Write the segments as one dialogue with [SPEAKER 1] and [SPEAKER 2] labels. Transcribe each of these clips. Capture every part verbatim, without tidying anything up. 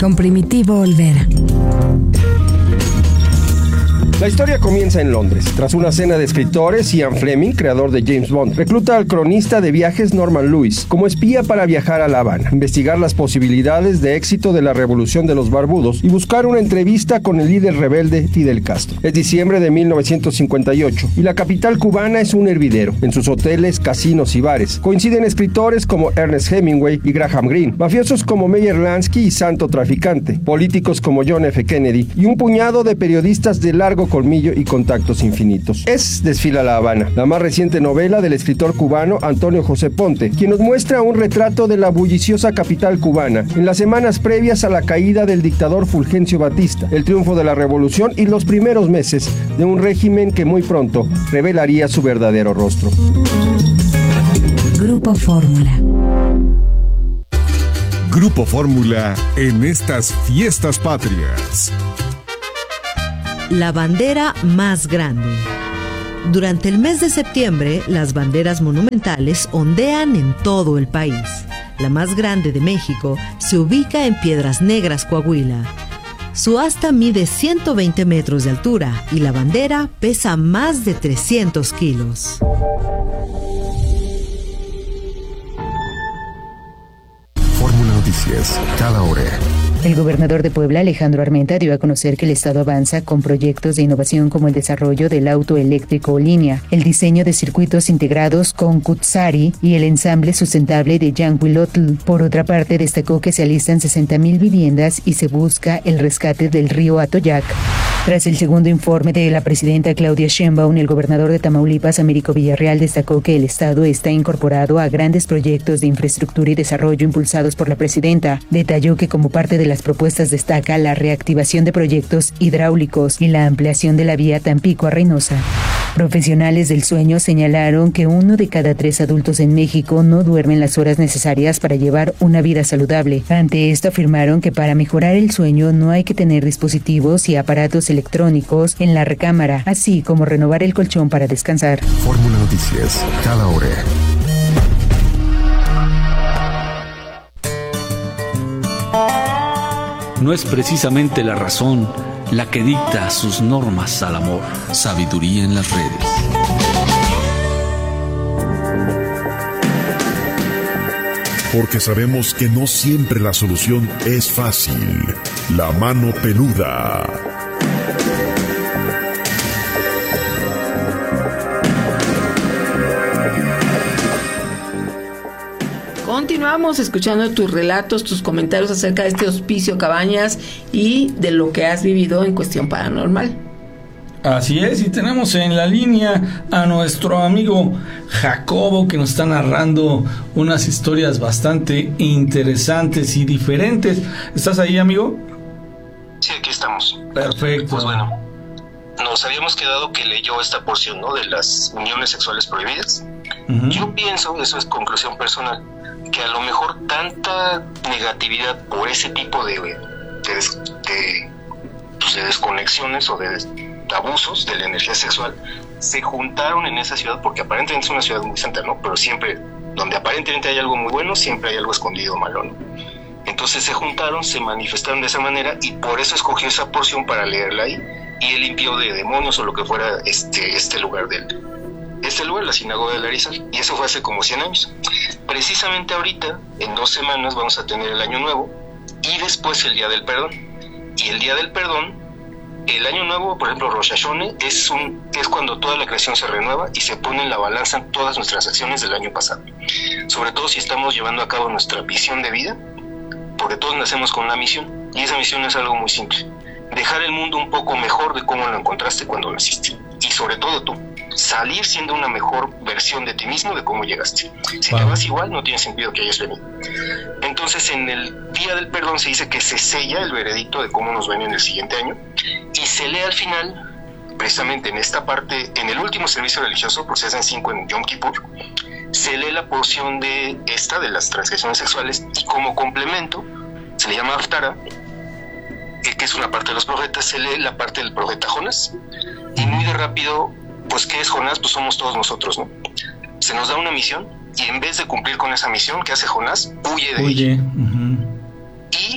[SPEAKER 1] con Primitivo Olvera.
[SPEAKER 2] La historia comienza en Londres. Tras una cena de escritores, Ian Fleming, creador de James Bond, recluta al cronista de viajes Norman Lewis como espía para viajar a La Habana, investigar las posibilidades de éxito de la revolución de los barbudos y buscar una entrevista con el líder rebelde Fidel Castro. Es diciembre de mil novecientos cincuenta y ocho y la capital cubana es un hervidero. En sus hoteles, casinos y bares coinciden escritores como Ernest Hemingway y Graham Greene, mafiosos como Meyer Lansky y Santo Traficante, políticos como John F. Kennedy y un puñado de periodistas de largo colmillo y contactos infinitos. Es Desfila La Habana, la más reciente novela del escritor cubano Antonio José Ponte, quien nos muestra un retrato de la bulliciosa capital cubana en las semanas previas a la caída del dictador Fulgencio Batista, el triunfo de la revolución y los primeros meses de un régimen que muy pronto revelaría su verdadero rostro.
[SPEAKER 1] Grupo Fórmula.
[SPEAKER 3] Grupo Fórmula en estas fiestas patrias.
[SPEAKER 4] La bandera más grande. Durante el mes de septiembre, las banderas monumentales ondean en todo el país. La más grande de México se ubica en Piedras Negras, Coahuila. Su asta mide ciento veinte metros de altura y la bandera pesa más de trescientos kilos.
[SPEAKER 3] Fórmula Noticias, cada hora.
[SPEAKER 5] El gobernador de Puebla, Alejandro Armenta, dio a conocer que el Estado avanza con proyectos de innovación como el desarrollo del auto eléctrico línea, el diseño de circuitos integrados con Kutsari y el ensamble sustentable de Yanquilotl. Por otra parte, destacó que se alistan sesenta mil viviendas y se busca el rescate del río Atoyac. Tras el segundo informe de la presidenta Claudia Sheinbaum, el gobernador de Tamaulipas, Américo Villarreal, destacó que el Estado está incorporado a grandes proyectos de infraestructura y desarrollo impulsados por la presidenta. Detalló que como parte de las propuestas destaca la reactivación de proyectos hidráulicos y la ampliación de la vía Tampico a Reynosa. Profesionales del sueño señalaron que uno de cada tres adultos en México no duermen las horas necesarias para llevar una vida saludable. Ante esto afirmaron que para mejorar el sueño no hay que tener dispositivos y aparatos electrónicos en la recámara, así como renovar el colchón para descansar.
[SPEAKER 3] Fórmula Noticias, cada hora.
[SPEAKER 6] No es precisamente la razón la que dicta sus normas al amor. Sabiduría en las redes.
[SPEAKER 3] Porque sabemos que no siempre la solución es fácil. La mano peluda.
[SPEAKER 7] Continuamos escuchando tus relatos, tus comentarios acerca de este Hospicio Cabañas y de lo que has vivido en cuestión paranormal.
[SPEAKER 8] Así es, y tenemos en la línea a nuestro amigo Jacobo, que nos está narrando unas historias bastante interesantes y diferentes. ¿Estás ahí, amigo?
[SPEAKER 9] Sí, aquí estamos.
[SPEAKER 8] Perfecto.
[SPEAKER 9] Pues bueno, nos habíamos quedado que leyó esta porción, ¿no?, de las uniones sexuales prohibidas. Uh-huh. Yo pienso, eso es conclusión personal, que a lo mejor tanta negatividad por ese tipo de, de, de, pues de desconexiones o de, de abusos de la energía sexual se juntaron en esa ciudad, porque aparentemente es una ciudad muy santa, ¿no? Pero siempre, donde aparentemente hay algo muy bueno, siempre hay algo escondido malo, ¿no? Entonces se juntaron, se manifestaron de esa manera y por eso escogió esa porción para leerla ahí, y él limpió de demonios o lo que fuera este, este lugar de él. Este lugar, la sinagoga de Larizal, y eso fue hace como cien años. Precisamente ahorita, en dos semanas, vamos a tener el Año Nuevo y después el Día del Perdón. Y el Día del Perdón, el Año Nuevo, por ejemplo, Rosh Hashanah, es, un, es cuando toda la creación se renueva y se pone en la balanza todas nuestras acciones del año pasado. Sobre todo si estamos llevando a cabo nuestra visión de vida, porque todos nacemos con una misión, y esa misión es algo muy simple: dejar el mundo un poco mejor de cómo lo encontraste cuando naciste. Y sobre todo tú, salir siendo una mejor versión de ti mismo de cómo llegaste. Si wow. te vas igual, no tiene sentido que hayas venido. Entonces, en el Día del Perdón se dice que se sella el veredicto de cómo nos ven en el siguiente año, y se lee al final, precisamente en esta parte, en el último servicio religioso, porque se hacen cinco en Yom Kippur, se lee la porción de esta, de las transgresiones sexuales, y como complemento, se le llama Haftara, que es una parte de los profetas, se lee la parte del profeta Jonás, y muy de rápido, pues ¿qué es Jonás? Pues somos todos nosotros, ¿no? Se nos da una misión, y en vez de cumplir con esa misión, ¿qué hace Jonás? Huye de
[SPEAKER 8] Huye.
[SPEAKER 9] ella.
[SPEAKER 8] Uh-huh.
[SPEAKER 9] Y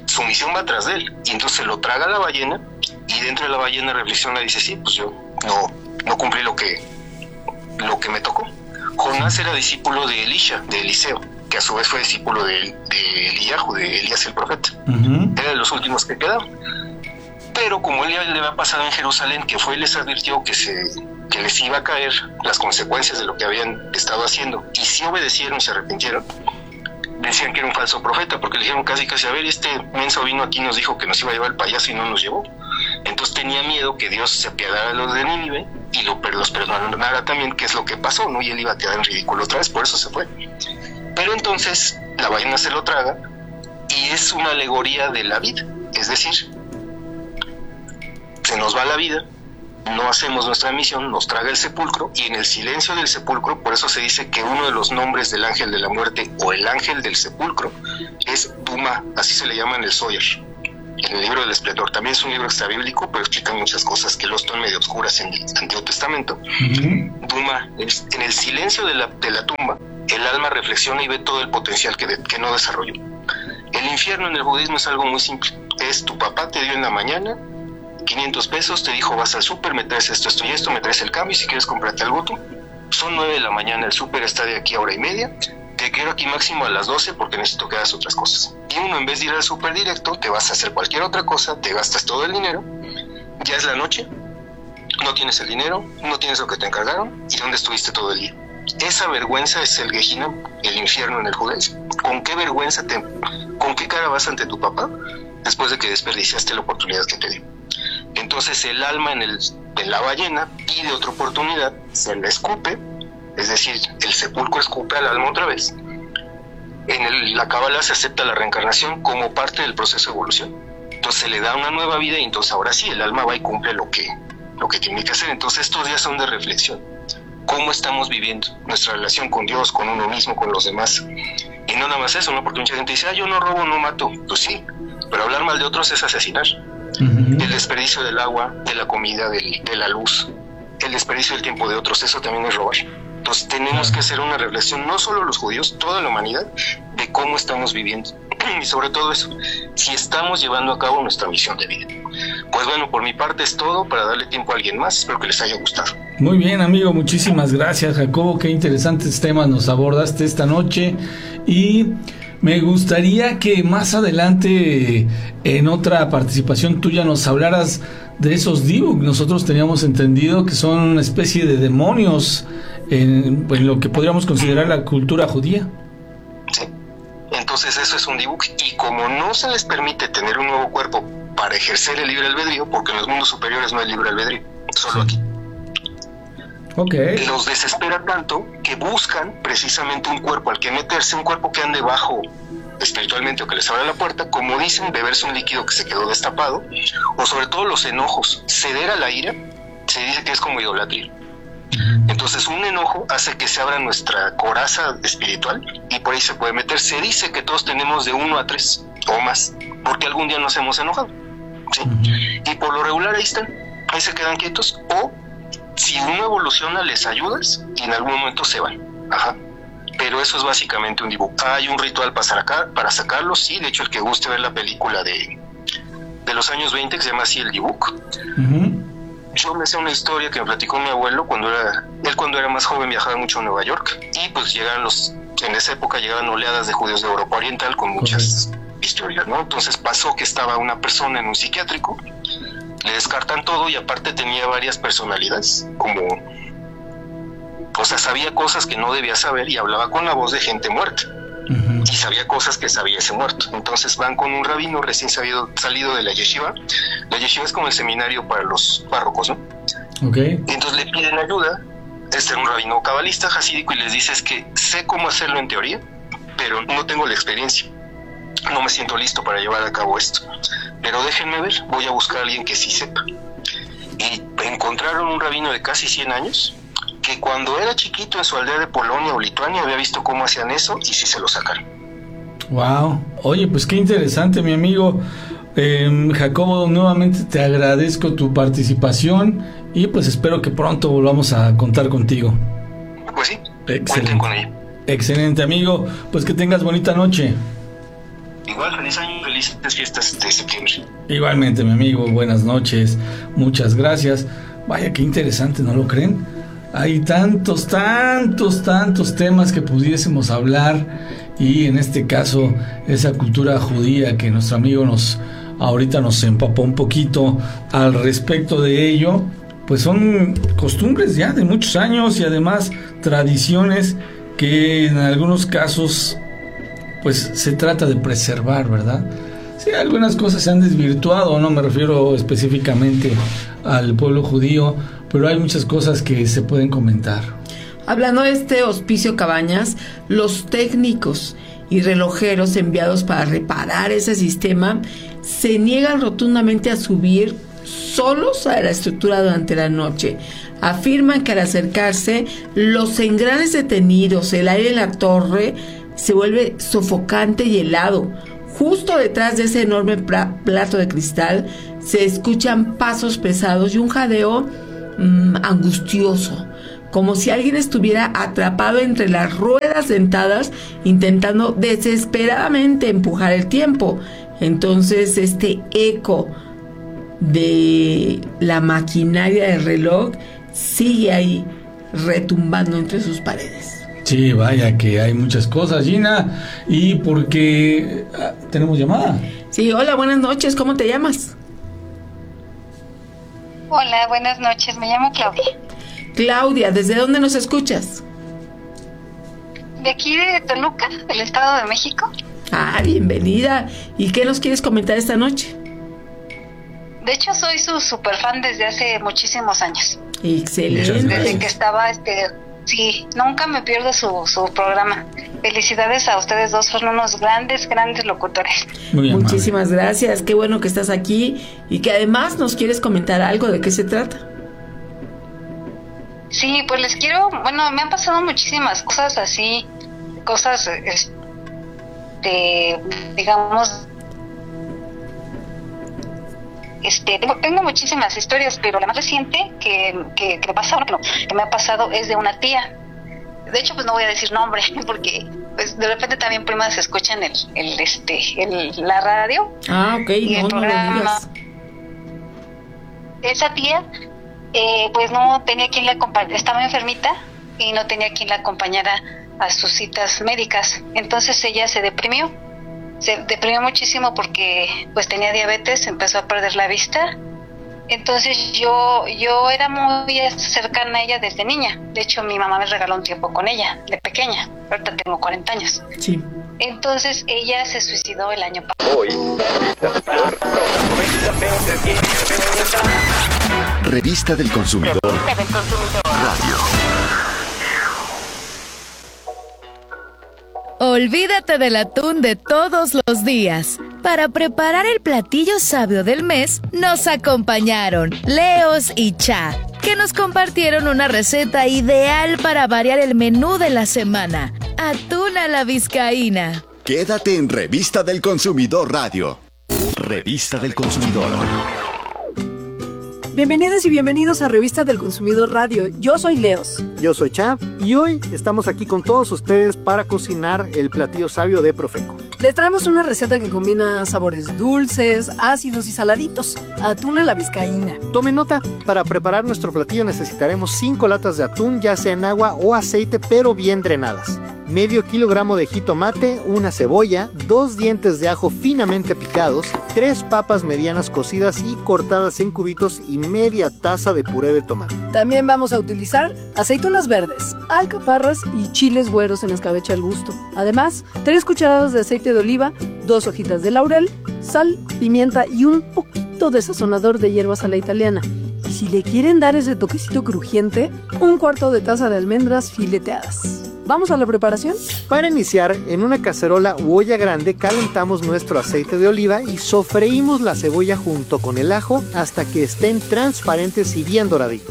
[SPEAKER 9] su misión va tras de él, y entonces lo traga la ballena, y dentro de la ballena reflexiona y dice, sí, pues yo no, no cumplí lo que, lo que me tocó. Jonás era discípulo de Elisha, de Eliseo, que a su vez fue discípulo de, de Eliyahu, de Elías el profeta. Uh-huh. Era de los últimos que quedaban. Pero como él le había pasado en Jerusalén, que fue y les advirtió que, se, que les iba a caer las consecuencias de lo que habían estado haciendo, y si obedecieron y se arrepintieron, decían que era un falso profeta, porque le dijeron casi casi, a ver, este menso vino aquí y nos dijo que nos iba a llevar el payaso y no nos llevó. Entonces tenía miedo que Dios se apiadara de los de Nínive y lo, los perdonara también, que es lo que pasó, ¿no? Y él iba a quedar en ridículo otra vez, por eso se fue. Pero entonces la ballena se lo traga y es una alegoría de la vida, es decir, se nos va la vida, no hacemos nuestra misión, nos traga el sepulcro, y en el silencio del sepulcro, por eso se dice que uno de los nombres del ángel de la muerte o el ángel del sepulcro es Duma, así se le llama en el Zohar, en el libro del Esplendor. También es un libro extrabíblico, pero explica muchas cosas que lo están medio oscuras en el Antiguo Testamento. Uh-huh. Duma, en el silencio de la, de la tumba, el alma reflexiona y ve todo el potencial que, de, que no desarrolló. El infierno en el budismo es algo muy simple, es tu papá te dio en la mañana quinientos pesos, te dijo vas al súper, me traes esto, esto y esto, me traes el cambio, si quieres comprarte algo tú. Son nueve de la mañana, el súper está de aquí a hora y media, te quiero aquí máximo a las doce porque necesito que hagas otras cosas. Y uno, en vez de ir al súper directo, te vas a hacer cualquier otra cosa, te gastas todo el dinero, ya es la noche, no tienes el dinero, no tienes lo que te encargaron, ¿y dónde estuviste todo el día? Esa vergüenza es el Gehinam, el infierno en el judaísmo. ¿Con qué vergüenza, te, con qué cara vas ante tu papá después de que desperdiciaste la oportunidad que te dio? Entonces el alma en, el, en la ballena pide otra oportunidad, se la escupe, es decir, el sepulcro escupe al alma otra vez. En el, la cábala se acepta la reencarnación como parte del proceso de evolución. Entonces se le da una nueva vida y entonces ahora sí, el alma va y cumple lo que, lo que tiene que hacer. Entonces estos días son de reflexión. ¿Cómo estamos viviendo nuestra relación con Dios, con uno mismo, con los demás? Y no nada más eso, ¿no? Porque mucha gente dice, ah, yo no robo, no mato. Pues sí, pero hablar mal de otros es asesinar. Uh-huh. El desperdicio del agua, de la comida, del, de la luz, el desperdicio del tiempo de otros, eso también es robar. Entonces tenemos uh-huh. que hacer una reflexión, no solo los judíos, toda la humanidad, de cómo estamos viviendo. Y sobre todo eso, si estamos llevando a cabo nuestra misión de vida. Pues bueno, por mi parte es todo, para darle tiempo a alguien más. Espero que les haya gustado.
[SPEAKER 8] Muy bien, amigo, muchísimas gracias, Jacobo. Qué interesantes temas nos abordaste esta noche. Y me gustaría que más adelante, en otra participación tuya, nos hablaras de esos Dibuk. Nosotros teníamos entendido que son una especie de demonios en, en lo que podríamos considerar la cultura judía.
[SPEAKER 9] Sí. Entonces eso es un Dibuk, y como no se les permite tener un nuevo cuerpo para ejercer el libre albedrío, porque en los mundos superiores no hay libre albedrío, solo sí. aquí.
[SPEAKER 8] Okay.
[SPEAKER 9] Los desespera tanto que buscan precisamente un cuerpo al que meterse, un cuerpo que ande bajo espiritualmente o que les abra la puerta, como dicen, beberse un líquido que se quedó destapado, o sobre todo los enojos, ceder a la ira, se dice que es como idolatría. Entonces un enojo hace que se abra nuestra coraza espiritual y por ahí se puede meter. Se dice que todos tenemos de uno a tres o más, porque algún día nos hemos enojado, ¿sí? Uh-huh. Y por lo regular ahí están, ahí se quedan quietos, o si uno evoluciona les ayudas y en algún momento se van. Ajá. Pero eso es básicamente un dibujo. Hay un ritual para, sacar, para sacarlos, sí. De hecho, el que guste ver la película de, de los años veinte, que se llama así El Dibuk. Uh-huh. Yo me sé una historia que me platicó mi abuelo cuando era, él cuando era más joven viajaba mucho a Nueva York, y pues llegaban los, en esa época llegaban oleadas de judíos de Europa Oriental con muchas okay. historias, ¿no? Entonces pasó que estaba una persona en un psiquiátrico, le descartan todo y aparte tenía varias personalidades, como, o sea, sabía cosas que no debía saber y hablaba con la voz de gente muerta. Uh-huh. Y sabía cosas que sabía ese muerto. Entonces van con un rabino recién sabido, salido de la yeshiva. La yeshiva es como el seminario para los párrocos, ¿no?
[SPEAKER 8] Okay.
[SPEAKER 9] Y entonces le piden ayuda. Este era un rabino cabalista jasídico y les dice, es que sé cómo hacerlo en teoría, pero no tengo la experiencia. No me siento listo para llevar a cabo esto. Pero déjenme ver, voy a buscar a alguien que sí sepa. Y encontraron un rabino de casi cien años que cuando era chiquito en su aldea de Polonia o Lituania había visto cómo hacían eso y sí se lo sacaron.
[SPEAKER 8] Wow, oye, pues qué interesante, mi amigo eh, Jacobo, nuevamente te agradezco tu participación y pues espero que pronto volvamos a contar contigo.
[SPEAKER 9] Pues sí,
[SPEAKER 8] excelente.
[SPEAKER 9] Cuenten con ella.
[SPEAKER 8] Excelente, amigo, pues que tengas bonita noche.
[SPEAKER 9] igual, feliz año, felices fiestas de septiembre.
[SPEAKER 8] Igualmente, mi amigo, buenas noches, muchas gracias. Vaya, qué interesante, ¿no lo creen? Hay tantos, tantos, tantos temas que pudiésemos hablar, y en este caso esa cultura judía que nuestro amigo nos ahorita nos empapó un poquito al respecto de ello, pues son costumbres ya de muchos años y además tradiciones que en algunos casos pues se trata de preservar, ¿verdad? Sí, algunas cosas se han desvirtuado, no me refiero específicamente al pueblo judío, pero hay muchas cosas que se pueden comentar.
[SPEAKER 7] Hablando de este Hospicio Cabañas, los técnicos y relojeros enviados para reparar ese sistema se niegan rotundamente a subir solos a la estructura durante la noche. Afirman que al acercarse, los engranes detenidos, el aire en la torre se vuelve sofocante y helado. Justo detrás de ese enorme pra- plato de cristal se escuchan pasos pesados y un jadeo mmm, angustioso, como si alguien estuviera atrapado entre las ruedas dentadas intentando desesperadamente empujar el tiempo. Entonces este eco de la maquinaria del reloj sigue ahí retumbando entre sus paredes.
[SPEAKER 8] Sí, vaya que hay muchas cosas, Gina, y porque ah, tenemos llamada.
[SPEAKER 7] Sí, hola, buenas noches, ¿cómo te llamas?
[SPEAKER 10] Hola, buenas noches, me llamo Claudia.
[SPEAKER 7] Claudia, ¿desde dónde nos escuchas?
[SPEAKER 10] De aquí de Toluca, del Estado de México.
[SPEAKER 7] Ah, bienvenida. ¿Y qué nos quieres comentar esta noche?
[SPEAKER 10] De hecho, soy su super fan desde hace muchísimos años.
[SPEAKER 7] Excelente.
[SPEAKER 10] Desde que estaba, este, sí, nunca me pierdo su, su programa. Felicidades a ustedes dos, son unos grandes, grandes locutores.
[SPEAKER 7] Muy Muchísimas gracias, qué bueno que estás aquí y que además nos quieres comentar algo. ¿De qué se trata?
[SPEAKER 10] Sí, pues les quiero, bueno, me han pasado muchísimas cosas así, cosas, este, digamos, este, tengo, tengo muchísimas historias, pero la más reciente que, que, que me pasaron, que, no, que me ha pasado es de una tía. De hecho, pues no voy a decir nombre, porque pues de repente también primas escuchan el, el, este, el, la radio.
[SPEAKER 7] Ah, ok,
[SPEAKER 10] y
[SPEAKER 7] no,
[SPEAKER 10] el programa.
[SPEAKER 7] No lo digas.
[SPEAKER 10] Esa tía, eh, pues no tenía quien la acompañara, estaba enfermita y no tenía quien la acompañara a sus citas médicas. Entonces ella se deprimió, se deprimió muchísimo porque pues tenía diabetes, empezó a perder la vista. Entonces yo yo era muy cercana a ella desde niña. De hecho, mi mamá me regaló un tiempo con ella, de pequeña. Ahorita tengo cuarenta años.
[SPEAKER 7] Sí.
[SPEAKER 10] Entonces ella se suicidó el año pasado.
[SPEAKER 3] Hoy, Revista del Consumidor Radio.
[SPEAKER 11] Olvídate del atún de todos los días. Para preparar el platillo sabio del mes, nos acompañaron Leos y Cha, que nos compartieron una receta ideal para variar el menú de la semana. Atún a la vizcaína.
[SPEAKER 3] Quédate en Revista del Consumidor Radio. Revista del Consumidor.
[SPEAKER 12] Bienvenidas y bienvenidos a Revista del Consumidor Radio. Yo soy Leos.
[SPEAKER 13] Yo soy Chap y hoy estamos aquí con todos ustedes para cocinar el platillo sabio de Profeco.
[SPEAKER 12] Les traemos una receta que combina sabores dulces, ácidos y saladitos. Atún a la vizcaína.
[SPEAKER 13] Tome nota, para preparar nuestro platillo necesitaremos cinco latas de atún, ya sea en agua o aceite, pero bien drenadas. Medio kilogramo de jitomate, una cebolla, dos dientes de ajo finamente picados, tres papas medianas cocidas y cortadas en cubitos y media taza de puré de tomate.
[SPEAKER 12] También vamos a utilizar aceitunas verdes, alcaparras y chiles güeros en escabeche al gusto. Además, tres cucharadas de aceite de oliva, dos hojitas de laurel, sal, pimienta y un poquito de sazonador de hierbas a la italiana. Y si le quieren dar ese toquecito crujiente, un cuarto de taza de almendras fileteadas. ¿Vamos a la preparación?
[SPEAKER 13] Para iniciar, en una cacerola u olla grande calentamos nuestro aceite de oliva y sofreímos la cebolla junto con el ajo hasta que estén transparentes y bien doraditos.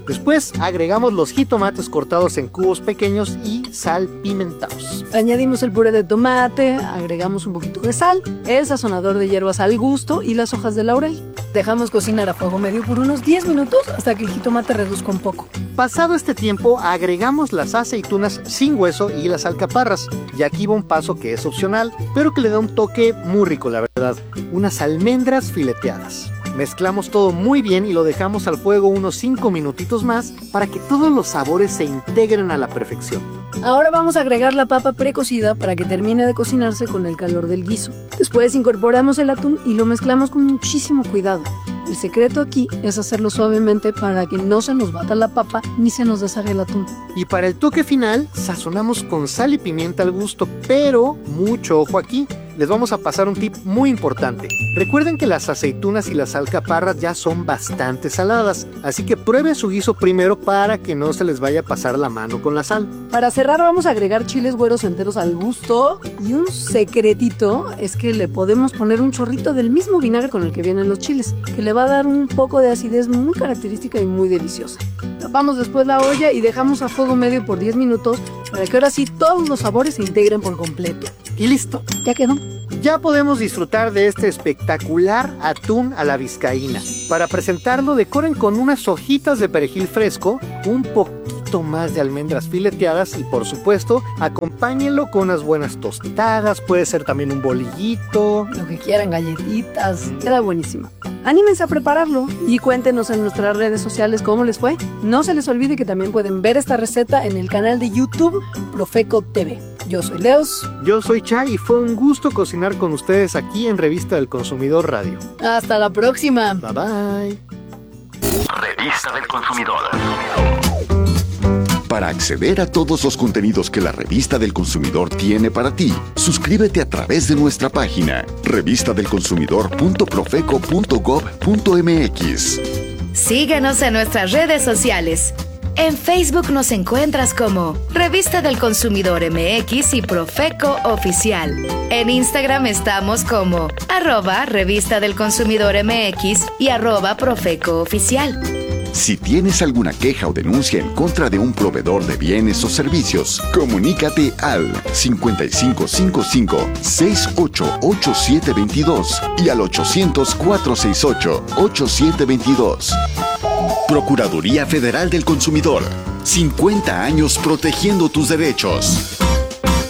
[SPEAKER 13] Después agregamos los jitomates cortados en cubos pequeños y salpimentados.
[SPEAKER 12] Añadimos el puré de tomate, agregamos un poquito de sal, el sazonador de hierbas al gusto y las hojas de laurel. Dejamos cocinar a fuego medio por unos diez minutos hasta que el jitomate reduzca un poco.
[SPEAKER 13] Pasado este tiempo, agregamos las aceitunas sin hueso y las alcaparras. Y aquí va un paso que es opcional, pero que le da un toque muy rico, la verdad. Unas almendras fileteadas. Mezclamos todo muy bien y lo dejamos al fuego unos cinco minutitos más para que todos los sabores se integren a la perfección.
[SPEAKER 12] Ahora vamos a agregar la papa precocida para que termine de cocinarse con el calor del guiso. Después incorporamos el atún y lo mezclamos con muchísimo cuidado. El secreto aquí es hacerlo suavemente para que no se nos bata la papa ni se nos deshaga el atún.
[SPEAKER 13] Y para el toque final, sazonamos con sal y pimienta al gusto, pero mucho ojo aquí. Les vamos a pasar un tip muy importante. Recuerden que las aceitunas y las alcaparras ya son bastante saladas, así que prueben su guiso primero para que no se les vaya a pasar la mano con la sal.
[SPEAKER 12] Para cerrar vamos a agregar chiles güeros enteros al gusto y un secretito es que le podemos poner un chorrito del mismo vinagre con el que vienen los chiles, que le va a dar un poco de acidez muy característica y muy deliciosa. Tapamos después la olla y dejamos a fuego medio por diez minutos para que ahora sí todos los sabores se integren por completo.
[SPEAKER 13] Y listo,
[SPEAKER 12] ya quedó.
[SPEAKER 13] Ya podemos disfrutar de este espectacular atún a la vizcaína. Para presentarlo, decoren con unas hojitas de perejil fresco, un poquito más de almendras fileteadas y, por supuesto, acompáñenlo con unas buenas tostadas, puede ser también un bolillito,
[SPEAKER 12] lo que quieran, galletitas, queda buenísimo. Anímense a prepararlo y cuéntenos en nuestras redes sociales cómo les fue. No se les olvide que también pueden ver esta receta en el canal de YouTube Profeco T V. Yo soy Leos.
[SPEAKER 13] Yo soy Chay y fue un gusto cocinar con ustedes aquí en Revista del Consumidor Radio.
[SPEAKER 12] Hasta la próxima.
[SPEAKER 13] Bye bye.
[SPEAKER 14] Revista del Consumidor. Para acceder a todos los contenidos que la Revista del Consumidor tiene para ti, suscríbete a través de nuestra página revista del consumidor punto profeco punto gob punto mx.
[SPEAKER 11] Síguenos en nuestras redes sociales. En Facebook nos encuentras como Revista del Consumidor M X y Profeco Oficial. En Instagram estamos como arroba Revista del Consumidor M X y arroba Profeco Oficial.
[SPEAKER 14] Si tienes alguna queja o denuncia en contra de un proveedor de bienes o servicios, comunícate al cincuenta y cinco cincuenta y cinco, sesenta y ocho, ochenta y siete veintidós y al ochocientos, cuatrocientos sesenta y ocho, ochenta y siete veintidós. Procuraduría Federal del Consumidor. cincuenta años protegiendo tus derechos.